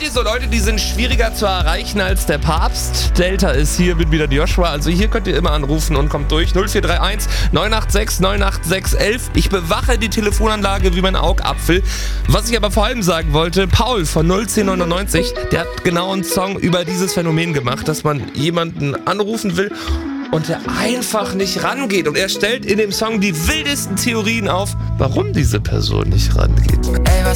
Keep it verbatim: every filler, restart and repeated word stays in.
so Leute, die sind schwieriger zu erreichen als der Papst. Delta ist hier, bin wieder Joshua. Also hier könnt ihr immer anrufen und kommt durch. null vier drei eins neun acht sechs neun acht sechs elf. Ich bewache die Telefonanlage wie mein Augapfel. Was ich aber vor allem sagen wollte, Paul von null zehn neunundneunzig, der hat genau einen Song über dieses Phänomen gemacht, dass man jemanden anrufen will und der einfach nicht rangeht. Und er stellt in dem Song die wildesten Theorien auf, warum diese Person nicht rangeht. Ey, was